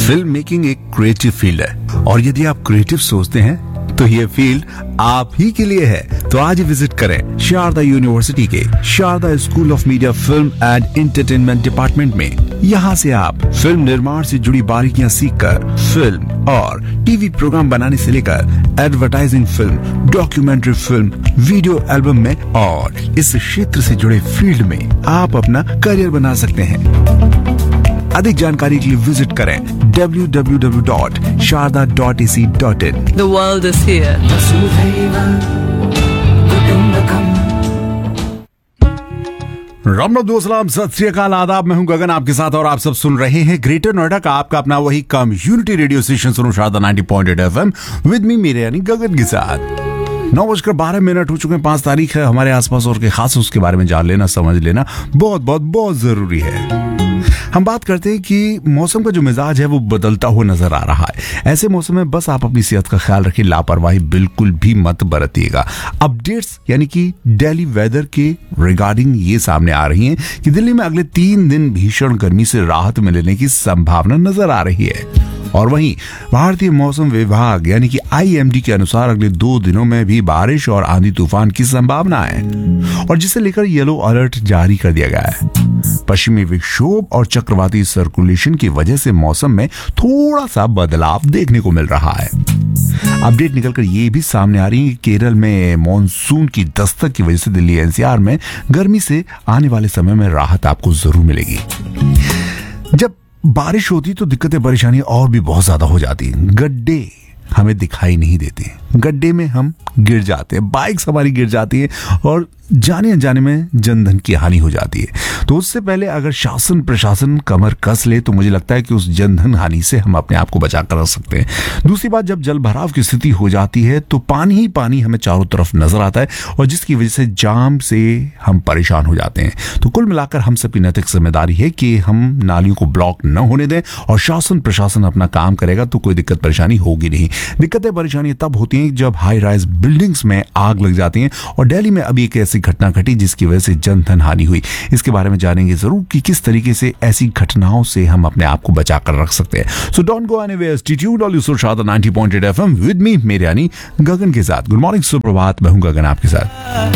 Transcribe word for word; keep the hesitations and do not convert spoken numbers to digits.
Film making एक creative field है और यदि आप क्रिएटिव सोचते हैं तो ये फील्ड आप ही के लिए है। तो आज ही विजिट करें शारदा यूनिवर्सिटी के Sharda school of media film and entertainment department में। यहाँ से आप फिल्म निर्माण से जुड़ी बारीकियां सीखकर फिल्म और टीवी प्रोग्राम बनाने से लेकर advertising film, documentary film, video album में और इस क्षेत्र से जुड़े फील्ड में आप अपना करियर बना सकते हैं। अधिक जानकारी के लिए विजिट करें W W W dot Sharda dot A C dot in. The world is here. Ram Ram दोस्तों, सत श्री अकाल, आदाब। मैं हूं गगन आपके साथ और आप सब सुन रहे हैं ग्रेटर नोएडा का आपका अपना वही कम्युनिटी रेडियो स्टेशन सुनो Sharda ninety point eight F am with me मेरे यानी गगन के साथ। नौ बजकर बारह मिनट हो चुके हैं, पांच तारीख है। हमारे आसपास और के खास उसके बारे में जान लेना, समझ लेना बहुत बहुत बहुत जरूरी है। हम बात करते हैं कि मौसम का जो मिजाज है वो बदलता हुआ नजर आ रहा है। ऐसे मौसम में बस आप अपनी सेहत का ख्याल रखिए, लापरवाही बिल्कुल भी मत बरतिएगा। अपडेट्स यानी कि दिल्ली वेदर के रिगार्डिंग ये सामने आ रही हैं कि दिल्ली में अगले तीन दिन भीषण गर्मी से राहत मिलने की संभावना नजर आ रही है। और वहीं भारतीय मौसम विभाग यानी कि आई एम डी के अनुसार अगले दो दिनों में भी बारिश और आंधी तूफान की संभावना है और जिसे लेकर येलो अलर्ट जारी कर दिया गया है। पश्चिमी विक्षोभ और चक्रवाती सर्कुलेशन की वजह से मौसम में थोड़ा सा बदलाव देखने को मिल रहा है। अपडेट निकलकर ये भी सामने आ रही है कि केरल में मॉनसून की दस्तक की वजह से दिल्ली एन सी आर में गर्मी से आने वाले समय में राहत आपको जरूर मिलेगी। जब बारिश होती तो दिक्कतें परेशानियां और भी बहुत ज्यादा हो जाती। गड्ढे हमें दिखाई नहीं देते, गड्ढे में हम गिर जाते हैं, बाइक्स हमारी गिर जाती है और जाने अनजाने में जनधन की हानि हो जाती है। तो उससे पहले अगर शासन प्रशासन कमर कस ले तो मुझे लगता है कि उस जनधन हानि से हम अपने आप को बचा कर रख सकते हैं। दूसरी बात, जब जल भराव की स्थिति हो जाती है तो पानी ही पानी हमें चारों तरफ नजर आता है और जिसकी वजह से जाम से हम परेशान हो जाते हैं। तो कुल मिलाकर हम सबकी नैतिक जिम्मेदारी है कि हम नालियों को ब्लॉक न होने दें और शासन प्रशासन अपना काम करेगा तो कोई दिक्कत परेशानी होगी नहीं। दिक्कतें परेशानी तब होती हैं जब हाई राइज बिल्डिंग्स में आग लग जाती है और दिल्ली में अभी एक ऐसी घटना घटी जिसकी वजह से जनधन हानि हुई। इसके बारे में जानेंगे जरूर कि किस तरीके से ऐसी घटनाओं से हम अपने आप को बचा कर रख सकते हैं। So don't go anywhere, stay tuned on listen Sharda ninety point eight F am with me मेरे यानी गगन के साथ। गुड मॉर्निंग, सुप्रभात, मैं हूं गगन आपके साथ।